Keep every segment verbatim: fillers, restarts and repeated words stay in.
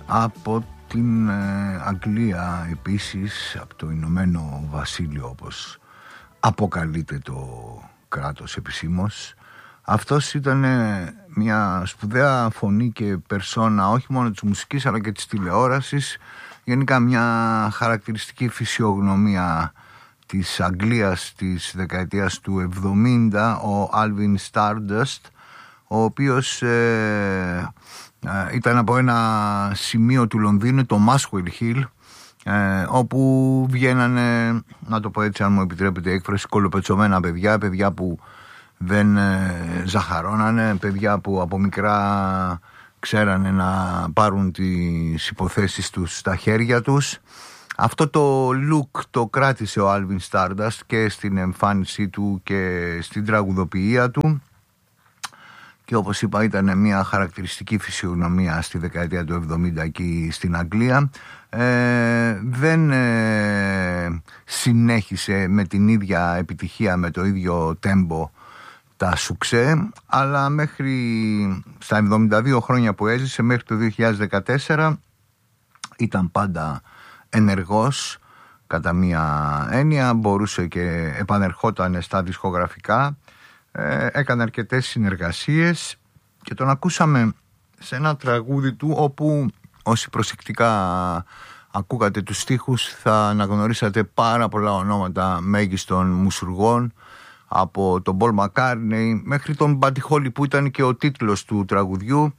Από την ε, Αγγλία επίσης, από το Ηνωμένο Βασίλειο όπως αποκαλείται το κράτος επισήμως. Αυτός ήταν μια σπουδαία φωνή και περσόνα όχι μόνο της μουσικής αλλά και της τηλεόρασης, γενικά μια χαρακτηριστική φυσιογνωμία της Αγγλίας της δεκαετίας του εβδομήντα, ο Alvin Stardust, ο οποίος ε, ε, ήταν από ένα σημείο του Λονδίνου, το Muswell Hill, ε, όπου βγαίνανε, να το πω έτσι αν μου επιτρέπετε η έκφραση, κολοπετσωμένα παιδιά, παιδιά που δεν ε, ζαχαρώνανε, παιδιά που από μικρά ξέρανε να πάρουν τις υποθέσεις τους στα χέρια τους. Αυτό το look το κράτησε ο Alvin Stardust και στην εμφάνισή του και στην τραγουδοποιία του, και όπως είπα ήταν μια χαρακτηριστική φυσιογνωμία στη δεκαετία του εβδομήντα εκεί στην Αγγλία. Ε, δεν ε, συνέχισε με την ίδια επιτυχία, με το ίδιο τέμπο τα σουξέ, αλλά μέχρι στα εβδομήντα δύο χρόνια που έζησε, μέχρι το δύο χιλιάδες δεκατέσσερα, ήταν πάντα ενεργός κατά μία έννοια, μπορούσε και επανερχόταν στα δισκογραφικά, ε, έκανε αρκετές συνεργασίες και τον ακούσαμε σε ένα τραγούδι του όπου όσοι προσεκτικά ακούγατε τους στίχους θα αναγνωρίσατε πάρα πολλά ονόματα μέγιστων μουσουργών, από τον Paul McCartney μέχρι τον Buddy Holly που ήταν και ο τίτλος του τραγουδιού.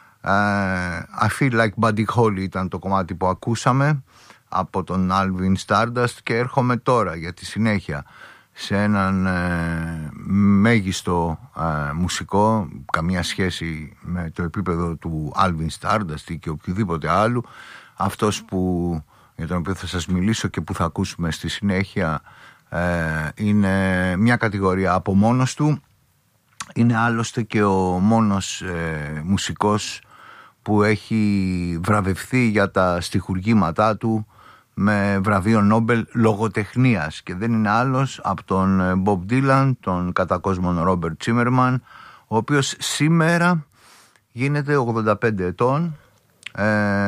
uh, I Feel Like Buddy Holly ήταν το κομμάτι που ακούσαμε από τον Alvin Stardust, και έρχομαι τώρα για τη συνέχεια σε έναν ε, μέγιστο ε, μουσικό, καμία σχέση με το επίπεδο του Alvin Stardust ή και οποιοδήποτε άλλου. Αυτός που, για τον οποίο θα σας μιλήσω και που θα ακούσουμε στη συνέχεια, ε, είναι μια κατηγορία από μόνος του. Είναι άλλωστε και ο μόνος ε, μουσικός που έχει βραβευθεί για τα στιχουργήματά του με βραβείο Νόμπελ λογοτεχνίας, και δεν είναι άλλος από τον Bob Dylan, τον κατά κόσμον Ρόμπερτ Τσίμερμαν, ο οποίος σήμερα γίνεται ογδόντα πέντε ετών. ε,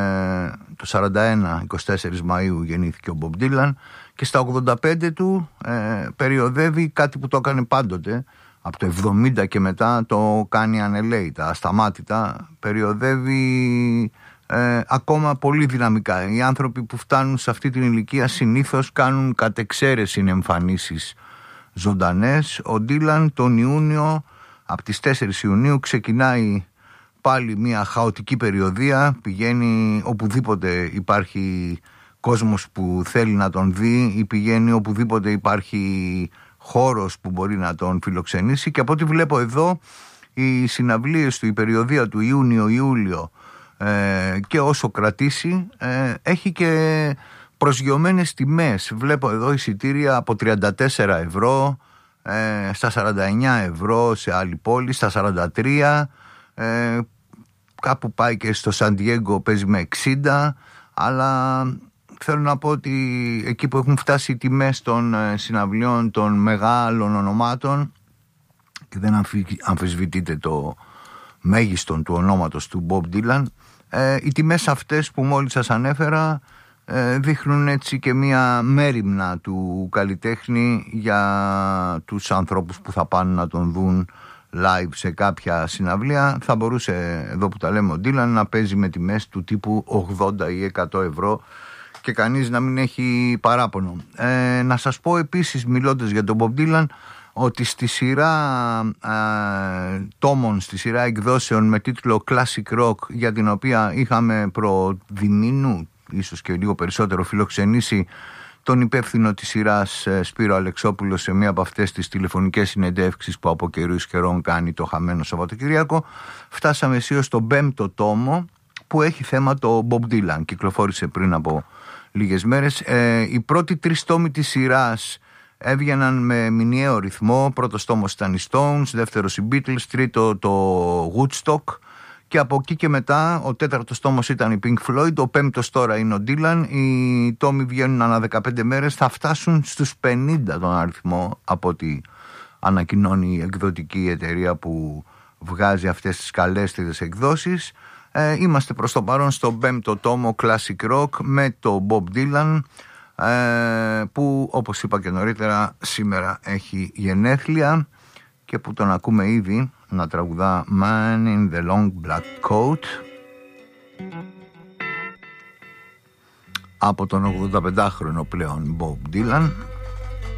το σαράντα ένα, είκοσι τέσσερις Μαΐου γεννήθηκε ο Bob Dylan, και στα ογδόντα πέντε του ε, περιοδεύει κάτι που το έκανε πάντοτε από το εβδομήντα και μετά, το κάνει ανελαίητα, ασταμάτητα, περιοδεύει Ε, ακόμα πολύ δυναμικά. Οι άνθρωποι που φτάνουν σε αυτή την ηλικία συνήθως κάνουν κατ' εξαίρεση εμφανίσεις ζωντανές. Ο Ντίλαν τον Ιούνιο, από τις τέσσερις Ιουνίου, ξεκινάει πάλι μια χαοτική περιοδεία, πηγαίνει οπουδήποτε υπάρχει κόσμος που θέλει να τον δει ή πηγαίνει οπουδήποτε υπάρχει χώρος που μπορεί να τον φιλοξενήσει, και από ό,τι βλέπω εδώ οι συναυλίες του, η περιοδεία του Ιούνιο-Ιούλιο, Ε, και όσο κρατήσει ε, έχει και προσγειωμένες τιμές. Βλέπω εδώ εισιτήρια από τριάντα τέσσερα ευρώ ε, στα σαράντα εννιά ευρώ σε άλλη πόλη, στα σαράντα τρία, ε, κάπου πάει και στο Σαν Ντιέγκο παίζει με εξήντα. Αλλά θέλω να πω ότι εκεί που έχουν φτάσει οι τιμές των ε, συναυλιών των μεγάλων ονομάτων, και δεν αμφι, αμφισβητείται το μέγιστον του ονόματος του Bob Dylan, ε, οι τιμές αυτές που μόλις σας ανέφερα ε, δείχνουν έτσι και μία μέριμνα του καλλιτέχνη για τους ανθρώπους που θα πάνε να τον δουν live σε κάποια συναυλία. Θα μπορούσε, εδώ που τα λέμε, ο Dylan να παίζει με τιμές του τύπου ογδόντα ή εκατό ευρώ και κανείς να μην έχει παράπονο. Ε, να σας πω επίσης, μιλώντας για τον Bob Dylan, ότι στη σειρά ε, τόμων, στη σειρά εκδόσεων με τίτλο Classic Rock, για την οποία είχαμε προ διμήνου, ίσως και λίγο περισσότερο, φιλοξενήσει τον υπεύθυνο της σειράς Σπύρο Αλεξόπουλο σε μία από αυτές τις τηλεφωνικές συνεντεύξεις που από καιρού εις καιρών κάνει το χαμένο Σαββατοκυριακό, φτάσαμε αισίως στον πέμπτο τόμο που έχει θέμα το Bob Dylan. Κυκλοφόρησε πριν από λίγες μέρες. Ε, οι πρώτοι τρεις τόμοι της σειράς έβγαιναν με μηνιαίο ρυθμό. Πρώτος τόμος ήταν οι Stones, δεύτερος οι Beatles, τρίτο το Woodstock, και από εκεί και μετά ο τέταρτος τόμος ήταν η Pink Floyd, ο πέμπτος τώρα είναι ο Dylan. Οι τόμοι βγαίνουν ανά δεκαπέντε μέρες, θα φτάσουν στους πενήντα τον αριθμό από ό,τι ανακοινώνει η εκδοτική εταιρεία που βγάζει αυτές τις καλέσθητες εκδόσεις. Ε, είμαστε προς το παρόν στο πέμπτο τόμο Classic Rock με το Bob Dylan, ε, που όπως είπα και νωρίτερα σήμερα έχει γενέθλια και που τον ακούμε ήδη να τραγουδά Man in the Long Black Coat από τον ογδονταπεντάχρονο πλέον Bob Dylan.